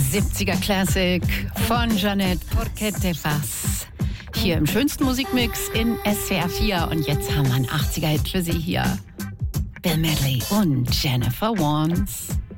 70er Classic von Jeanette Porque te vas. Hier im schönsten Musikmix in SWR 4. Und jetzt haben wir einen 80er-Hit für Sie hier. Bill Medley und Jennifer Warnes.